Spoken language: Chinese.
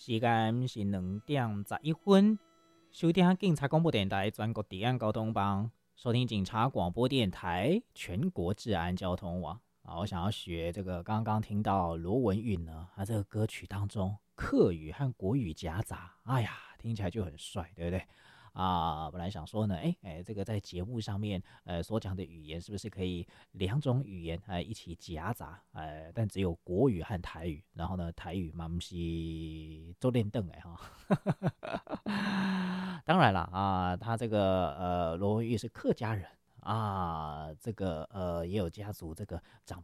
时间是2:11，收听警察广播电台全国治安交通网，收听警察广播电台全国治安交通网啊！我想要学这个，刚刚听到罗文韵呢，他这个歌曲当中客语和国语夹杂，哎呀，听起来就很帅，对不对？啊，本来想说呢，这个在节目上面，所讲的语言是不是可以两种语言一起夹杂？但只有国语和台语，然后呢，台语嘛不是做练凳哈。当然了啊，他这个罗文玉是客家人啊，这个也有家族这个长